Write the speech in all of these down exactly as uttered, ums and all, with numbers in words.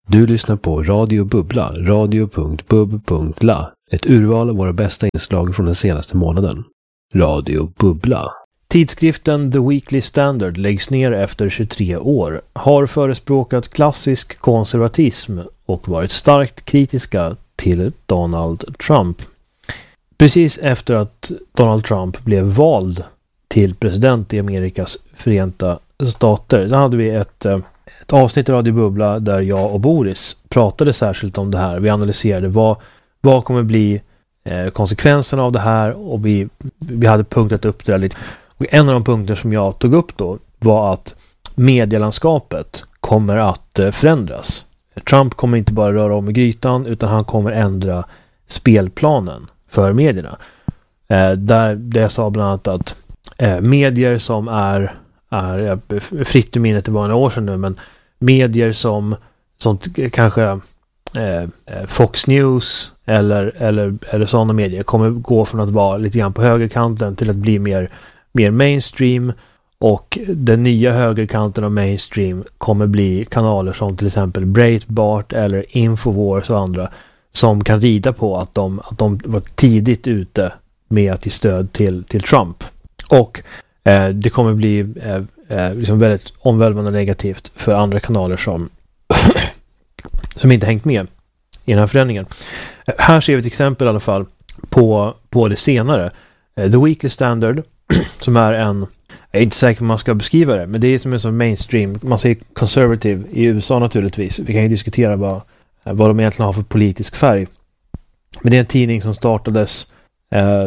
Du lyssnar på Radio Bubbla, radio punkt bub punkt la. Ett urval av våra bästa inslag från den senaste månaden. Radio Bubbla. Tidskriften The Weekly Standard läggs ner efter tjugotre år, har förespråkat klassisk konservatism och varit starkt kritiska till Donald Trump. Precis efter att Donald Trump blev vald till president i Amerikas Förenta Stater, då hade vi ett, ett avsnitt i Radio Bubbla där jag och Boris pratade särskilt om det här. Vi analyserade vad, vad kommer bli eh, konsekvenserna av det här, och vi, vi hade punktat upp det där lite. Och en av de punkter som jag tog upp då var att medielandskapet kommer att eh, förändras. Trump kommer inte bara röra om i grytan, utan han kommer ändra spelplanen för medierna. Eh, där det jag sa bland annat att eh, medier som är, är fritt ur minnet, det var några år sedan nu, men medier som, som kanske eh, Fox News eller, eller, eller sådana medier kommer gå från att vara lite grann på högerkanten till att bli mer, mer mainstream, och den nya högerkanten av mainstream kommer bli kanaler som till exempel Breitbart eller Infowars och andra, som kan rida på att de, att de var tidigt ute med att ge stöd till, till Trump. Och eh, det kommer bli eh, eh, liksom väldigt omvälvande negativt för andra kanaler som, som inte hängt med i den här förändringen. Eh, här ser vi ett exempel i alla fall på, på det senare. Eh, The Weekly Standard, som är en, jag är inte säker på man ska beskriva det, men det är som en sån mainstream, man säger conservative i U S A naturligtvis. Vi kan ju diskutera vad vad de egentligen har för politisk färg. Men det är en tidning som startades eh,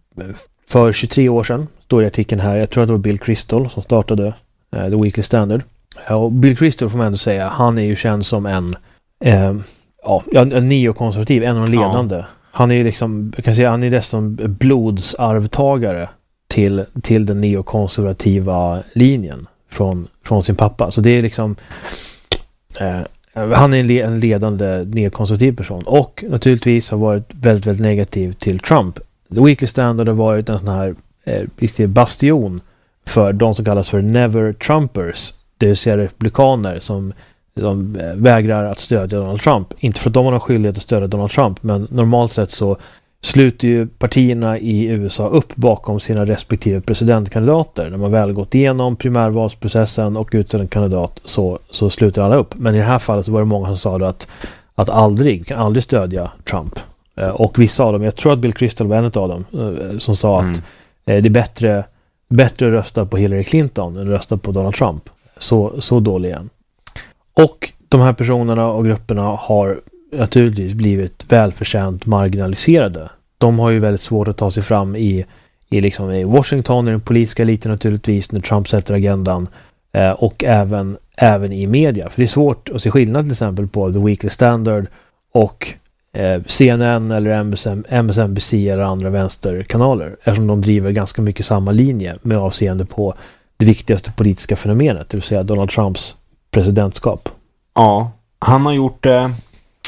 för tjugotre år sedan, står i artikeln här. Jag tror att det var Bill Kristol som startade eh, The Weekly Standard. Ja, och Bill Kristol får man ändå säga, han är ju känd som en, eh, ja, en neokonservativ, en av de ledande. Ja. Han är ju liksom, jag kan säga, han är nästan blodsarvtagare till, till den neokonservativa linjen från, från sin pappa. Så det är liksom eh, han är en ledande neokonservativ person, och naturligtvis har varit väldigt, väldigt negativ till Trump. The Weekly Standard har varit en sån här eh, bastion för de som kallas för Never Trumpers, det vill säga republikaner som de vägrar att stödja Donald Trump. Inte för att de har någon skyldighet att stödja Donald Trump, men normalt sett så sluter ju partierna i U S A upp bakom sina respektive presidentkandidater. När man väl gått igenom primärvalsprocessen och utsett en kandidat, så, så sluter alla upp. Men i det här fallet så var det många som sa att, att aldrig, kan aldrig stödja Trump. Eh, och vissa av dem, jag tror att Bill Kristol var en av dem, eh, som sa mm. att eh, det är bättre, bättre att rösta på Hillary Clinton än att rösta på Donald Trump. Så, så dålig igen. Och de här personerna och grupperna har naturligtvis blivit välförtjänt marginaliserade. De har ju väldigt svårt att ta sig fram i, i, liksom i Washington, i den politiska eliten naturligtvis, när Trump sätter agendan, eh, och även, även i media. För det är svårt att se skillnad till exempel på The Weekly Standard och eh, C N N eller M S N B C eller andra vänsterkanaler, eftersom de driver ganska mycket samma linje med avseende på det viktigaste politiska fenomenet, det vill säga Donald Trumps presidentskap. Ja, han har gjort det. Eh...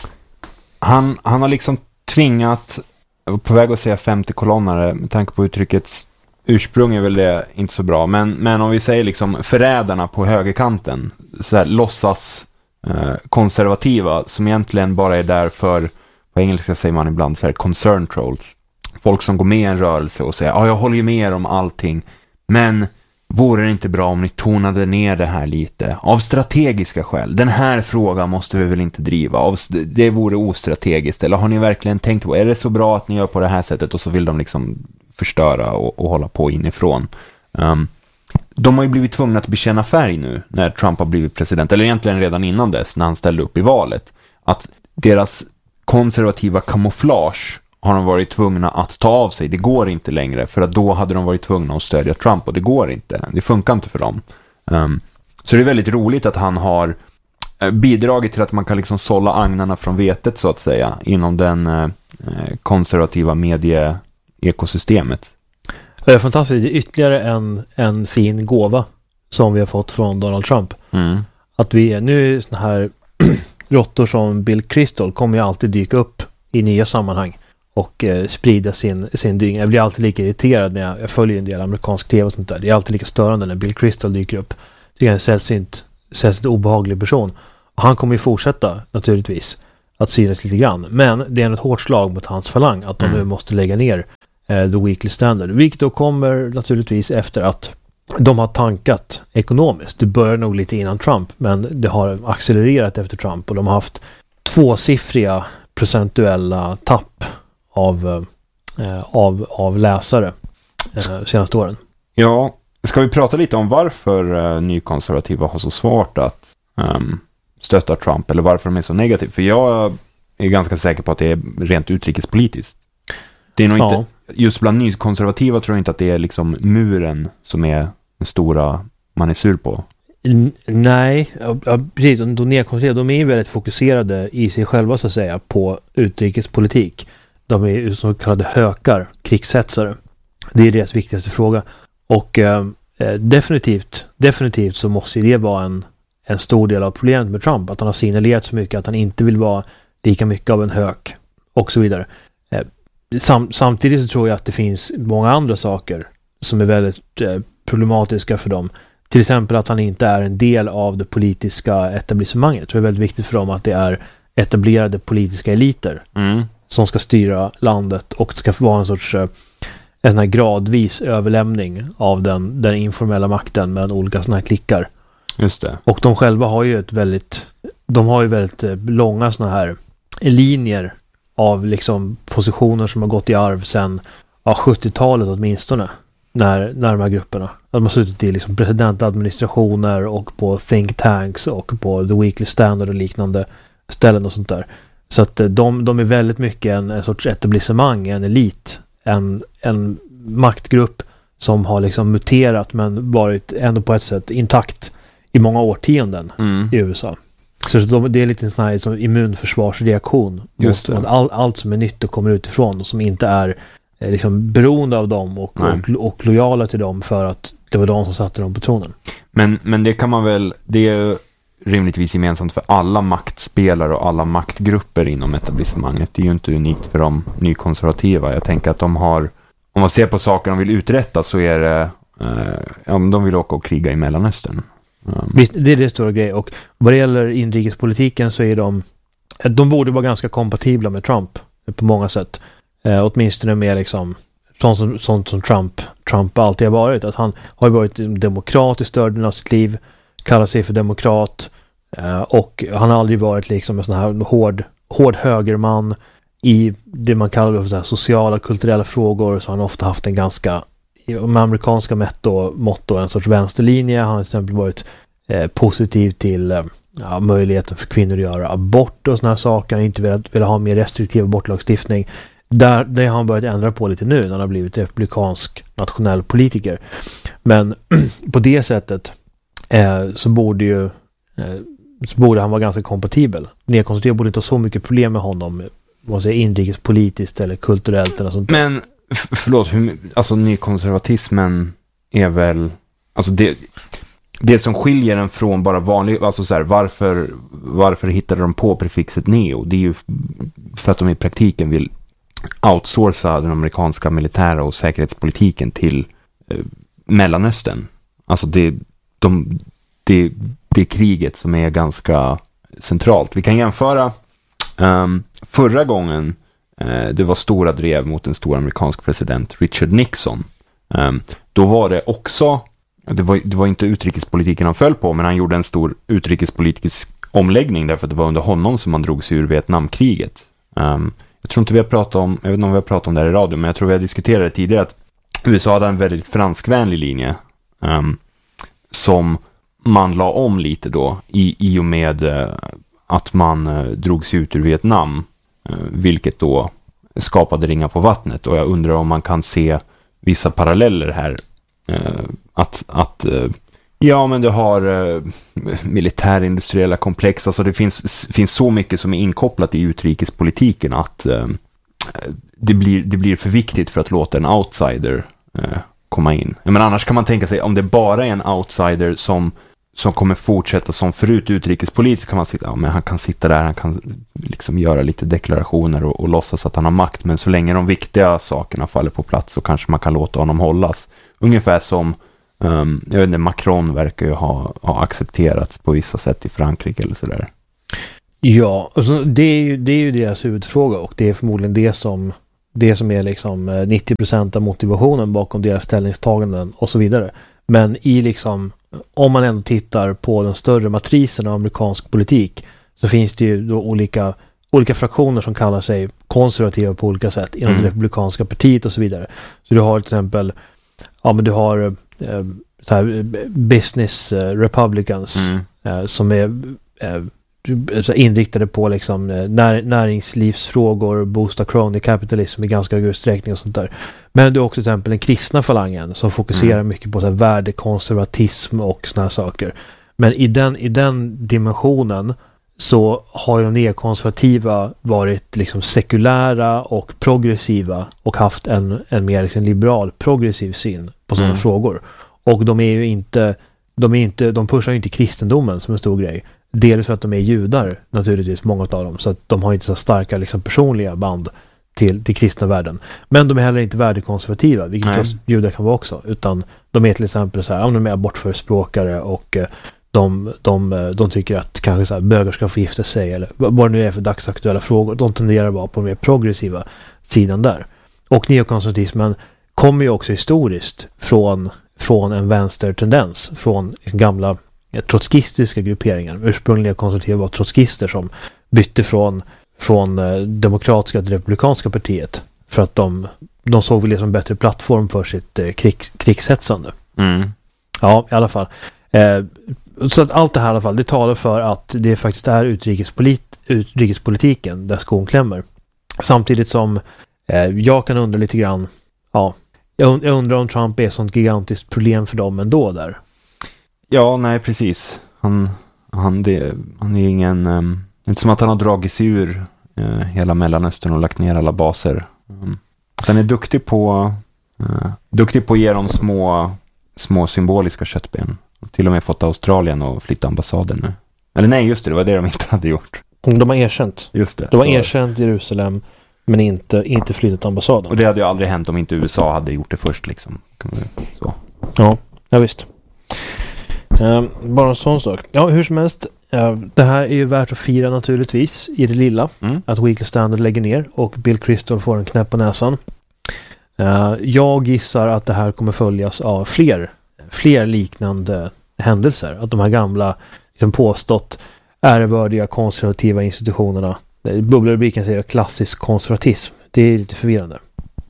Han, han har liksom tvingat, på väg att säga femtio kolonnare, med tanke på uttryckets ursprung är väl det inte så bra, men, men om vi säger liksom förrädarna på högerkanten, så här, låtsas eh, konservativa, som egentligen bara är där för, på engelska säger man ibland så här, concern trolls, folk som går med i en rörelse och säger, ja, jag håller ju med om allting, men vore det inte bra om ni tonade ner det här lite av strategiska skäl? Den här frågan måste vi väl inte driva av, det vore ostrategiskt, eller har ni verkligen tänkt på, är det så bra att ni gör på det här sättet? Och så vill de liksom förstöra och, och hålla på inifrån. Um, de har ju blivit tvungna att bekänna färg nu när Trump har blivit president, eller egentligen redan innan dess när han ställde upp i valet, att deras konservativa kamouflage har de varit tvungna att ta av sig. Det går inte längre, för att då hade de varit tvungna att stödja Trump, och det går inte. Det funkar inte för dem. Um, så det är väldigt roligt att han har uh, bidragit till att man kan liksom sålla agnarna från vetet, så att säga, inom den uh, konservativa medieekosystemet. Det är fantastiskt. Det är ytterligare en, en fin gåva som vi har fått från Donald Trump. Mm. Att vi nu såna här råttor som Bill Kristol kommer ju alltid dyka upp i nya sammanhang och eh, sprida sin, sin dyng. Jag blir alltid lika irriterad när jag, jag följer en del amerikansk tv och sånt där. Det är alltid lika störande när Bill Kristol dyker upp. Det är en sällsynt, sällsynt obehaglig person. Han kommer ju fortsätta naturligtvis att synas lite grann. Men det är ett hårt slag mot hans falang att de mm. nu måste lägga ner eh, The Weekly Standard. Vilket då kommer naturligtvis efter att de har tankat ekonomiskt. Det börjar nog lite innan Trump, men det har accelererat efter Trump och de har haft tvåsiffriga procentuella tapp av, eh, av, av läsare eh, senaste åren. Ja, ska vi prata lite om varför eh, nykonservativa har så svårt att um, stötta Trump eller varför de är så negativa? För jag är ganska säker på att det är rent utrikespolitiskt. Det är nog ja. inte, just bland nykonservativa tror jag inte att det är liksom muren som är den stora man är sur på. N- nej, ja, precis. De, de, de är väldigt fokuserade i sig själva så att säga på utrikespolitik. De är så kallade hökar, krigshetsare. Det är deras viktigaste fråga. Och eh, definitivt, definitivt så måste det vara en, en stor del av problemet med Trump. Att han har signalerat så mycket att han inte vill vara lika mycket av en hök och så vidare. Eh, sam, samtidigt så tror jag att det finns många andra saker som är väldigt eh, problematiska för dem. Till exempel att han inte är en del av det politiska etablissemanget. Jag tror det är väldigt viktigt för dem att det är etablerade politiska eliter mm. som ska styra landet och det ska vara en sorts en sån här gradvis överlämning av den, den informella makten mellan olika såna här klickar. Just det. Och de själva har ju ett väldigt de har ju väldigt långa såna här linjer av liksom positioner som har gått i arv sedan ja, sjuttiotalet åtminstone. När, när de här grupperna. De har suttit i liksom presidentadministrationer och på think tanks och på The Weekly Standard och liknande ställen och sånt där. Så att de, de är väldigt mycket en, en sorts etablissemang, en elit, en, en maktgrupp som har liksom muterat men varit ändå på ett sätt intakt i många årtionden mm. i U S A. Så de, det är lite en sån här som immunförsvarsreaktion mot, mot all, allt som är nytt och kommer utifrån och som inte är liksom beroende av dem och, och, och lojala till dem för att det var de som satte dem på tronen. Men, men det kan man väl, det är rimligtvis gemensamt för alla maktspelare och alla maktgrupper inom etablissemanget. Det är ju inte unikt för de nykonservativa. Jag tänker att de har, om man ser på saker de vill uträtta så är det, eh, ja, de vill åka och kriga i Mellanöstern. Um. Visst, det är det stora grej. Och vad det gäller inrikespolitiken så är de, de borde vara ganska kompatibla med Trump på många sätt. Eh, åtminstone med liksom sånt som, sånt som Trump Trump alltid har varit. Att han har varit demokrat i större av sitt liv, kallar sig för demokrat eh, och han har aldrig varit liksom en sån här hård, hård högerman i det man kallar för så här sociala, kulturella frågor. Så han har ofta haft en ganska, med amerikanska motto, motto en sorts vänsterlinje. Han har till exempel varit eh, positiv till eh, ja, möjligheten för kvinnor att göra abort och såna här saker. Han har inte velat, velat ha mer restriktiv abortlagstiftning. Där, det har han börjat ändra på lite nu när han har blivit republikansk nationell politiker. Men på det sättet eh, så borde ju eh, så borde han vara ganska kompatibel. Nedkonservativa borde inte ha så mycket problem med honom, vad säger, inrikespolitiskt eller kulturellt eller sånt. Men f- förlåt, hur, alltså nykonservatismen är väl, alltså det, det som skiljer den från bara vanlig, alltså så här, varför, varför hittade de på prefixet neo? Det är ju för att de i praktiken vill outsourca den amerikanska militära och säkerhetspolitiken till eh, Mellanöstern. Alltså det, de, det, det är kriget som är ganska centralt. Vi kan jämföra um, förra gången uh, det var stora drev mot en stor amerikansk president, Richard Nixon. Um, då var det också, det var, det var inte utrikespolitiken han föll på, men han gjorde en stor utrikespolitisk omläggning därför att det var under honom som man drog sig ur Vietnamkriget. Um, Jag tror inte vi har pratat om, jag vet inte om vi har pratat om det här i radio, men jag tror vi har diskuterat det tidigare att U S A hade en väldigt franskvänlig linje um, som man la om lite då i, i och med uh, att man uh, drog sig ut ur Vietnam, uh, vilket då skapade ringar på vattnet. Och jag undrar om man kan se vissa paralleller här. Uh, att, att uh, ja, men du har uh, militärindustriella komplex. Alltså det finns, finns så mycket som är inkopplat i utrikespolitiken att uh, det, blir, det blir för viktigt för att låta en outsider uh, komma in. Men annars kan man tänka sig, om det bara är en outsider som, som kommer fortsätta som förut utrikespolitiskt, så kan man sitta, ja, men han kan sitta där, han kan liksom göra lite deklarationer och, och låtsas att han har makt. Men så länge de viktiga sakerna faller på plats så kanske man kan låta honom hållas. Ungefär som Um, jag vet inte, Macron verkar ju ha, ha accepterats på vissa sätt i Frankrike eller sådär. Ja, alltså det, är ju, det är ju deras huvudfråga och det är förmodligen det som, det som är liksom nittio procent av motivationen bakom deras ställningstaganden och så vidare. Men i liksom, om man ändå tittar på den större matrisen av amerikansk politik så finns det ju då olika, olika fraktioner som kallar sig konservativa på olika sätt inom mm. det republikanska partiet och så vidare. Så du har till exempel, ja men du har eh, så här, business eh, republicans mm. eh, som är eh, inriktade på liksom när, näringslivsfrågor, boosta crony capitalism i ganska hög utsträckning och sånt där. Men det är också till exempel den kristna falangen som fokuserar mm. mycket på så här värdekonservatism och såna här saker. Men i den, i den dimensionen så har ju de neokonservativa varit liksom sekulära och progressiva och haft en, en mer liksom liberal progressiv syn på sådana mm. frågor. Och de är ju inte de är inte, de pushar ju inte kristendomen som en stor grej. Dels för att de är judar, naturligtvis, många av dem. Så att de har inte så starka liksom, personliga band till, till kristna världen. Men de är heller inte värdekonservativa, vilket just judar kan vara också. Utan de är till exempel så här, de är abortförespråkare och eh, de, de, de tycker att kanske så här, bögar ska få gifta sig eller vad det nu är för dagsaktuella frågor. De tenderar att vara på den mer progressiva sidan där. Och neokonservatismen kommer ju också historiskt från, från en vänstertendens, från gamla trotskistiska grupperingar. Ursprungliga konservativa var trotskister som bytte från, från eh, demokratiska till republikanska partiet för att de, de såg väl det som bättre plattform för sitt eh, krigs, krigshetsande. Mm. Ja, i alla fall. Eh, så att allt det här i alla fall, det talar för att det faktiskt är utrikespolit, utrikespolitiken där skon klämmer. Samtidigt som eh, jag kan undra lite grann, ja, jag, jag undrar om Trump är ett sånt gigantiskt problem för dem ändå där. Ja, nej, precis. Han, han, det, han är ingen... Um, inte som att han har dragit sig ur uh, hela Mellanöstern och lagt ner alla baser. Um, sen är duktig på uh, duktig på att ge dem små, små symboliska köttben. Till och med fått Australien och flytta ambassaden nu. Eller nej, just det, det var det de inte hade gjort. De har erkänt. Just det. De har så... erkänt Jerusalem, men inte, inte flyttat ambassaden. Och det hade ju aldrig hänt om inte U S A hade gjort det först, liksom. Så. Ja, ja visst. Uh, bara en sån sak. Ja, hur som helst. Uh, det här är ju värt att fira naturligtvis i det lilla. Mm. Att Weekly Standard lägger ner och Bill Kristol får en knäpp på näsan. Uh, jag gissar att det här kommer följas av fler, fler liknande händelser. Att de här gamla liksom påstått ärevördiga konservativa institutionerna, bubbelrubriken säger klassisk konservatism. Det är lite förvirrande.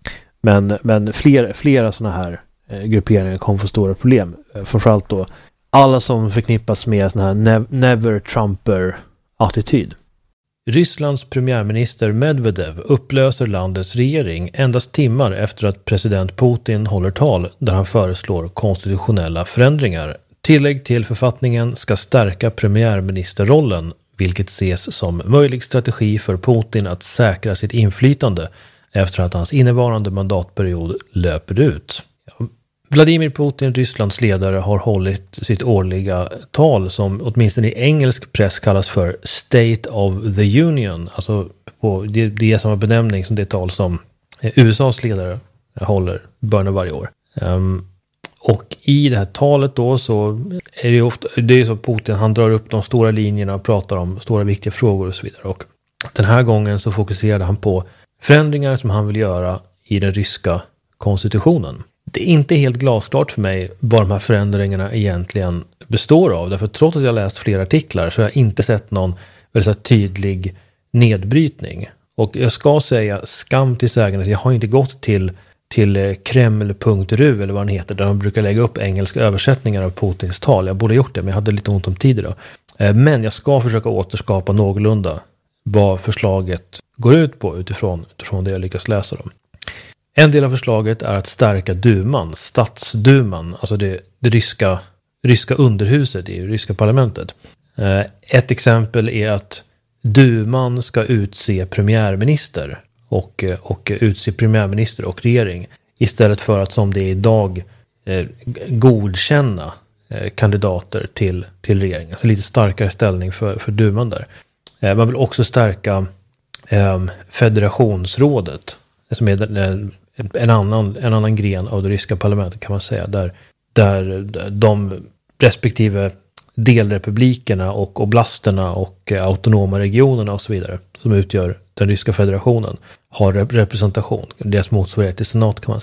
Men, men fler, flera sådana här eh, grupperingar kommer få stora problem. Uh, framförallt då alla som förknippas med sån här nev- never Trumper-attityd. Rysslands premiärminister Medvedev upplöser landets regering endast timmar efter att president Putin håller tal där han föreslår konstitutionella förändringar. Tillägg till författningen ska stärka premiärministerrollen, vilket ses som möjlig strategi för Putin att säkra sitt inflytande efter att hans innevarande mandatperiod löper ut. Vladimir Putin, Rysslands ledare, har hållit sitt årliga tal som åtminstone i engelsk press kallas för State of the Union. Alltså på, det, det är samma benämning som det tal som U S A:s ledare håller början av varje år. Um, och i det här talet då så är det ju ofta, det är så Putin, han drar upp de stora linjerna och pratar om stora viktiga frågor och så vidare. Och den här gången så fokuserade han på förändringar som han vill göra i den ryska konstitutionen. Det är inte helt glasklart för mig vad de här förändringarna egentligen består av. Därför trots att jag läst flera artiklar så har jag inte sett någon väldigt tydlig nedbrytning. Och jag ska säga skam till sägandes, jag har inte gått till, till kreml punkt ru eller vad den heter, där de brukar lägga upp engelska översättningar av Putins tal. Jag borde gjort det, men jag hade lite ont om tid idag. Men jag ska försöka återskapa någorlunda vad förslaget går ut på utifrån, utifrån det jag lyckas läsa dem. En del av förslaget är att stärka duman, statsduman, alltså det, det ryska, ryska underhuset i ryska parlamentet. Ett exempel är att duman ska utse premiärminister och, och utse premiärminister och regering istället för att som det är idag eh, godkänna eh, kandidater till, till regeringen. Alltså lite starkare ställning för, för duman där. Eh, man vill också stärka eh, federationsrådet som är en, en, annan, en annan gren av det ryska parlamentet kan man säga, där, där de respektive delrepublikerna och oblasterna och eh, autonoma regionerna och så vidare som utgör den ryska federationen har rep- representation. Deras motsvarighet till senat kan man säga.